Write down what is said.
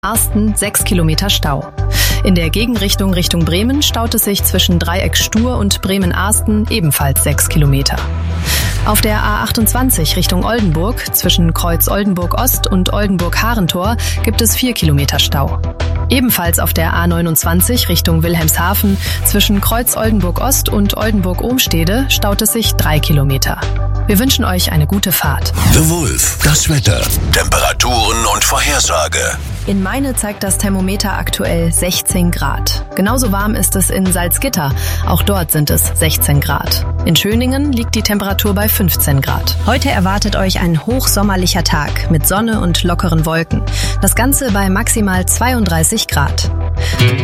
Arsten 6 Kilometer Stau. In der Gegenrichtung Richtung Bremen staut es sich zwischen Dreieck Stur und Bremen-Arsten ebenfalls 6 Kilometer. Auf der A28 Richtung Oldenburg zwischen Kreuz Oldenburg Ost und Oldenburg-Harentor gibt es 4 Kilometer Stau. Ebenfalls auf der A29 Richtung Wilhelmshaven zwischen Kreuz Oldenburg Ost und Oldenburg-Ohmstede staut es sich 3 Kilometer. Wir wünschen euch eine gute Fahrt. The Wolf, das Wetter, Temperaturen und Vorhersage. In Meine zeigt das Thermometer aktuell 16 Grad. Genauso warm ist es in Salzgitter. Auch dort sind es 16 Grad. In Schöningen liegt die Temperatur bei 15 Grad. Heute erwartet euch ein hochsommerlicher Tag mit Sonne und lockeren Wolken. Das Ganze bei maximal 32 Grad.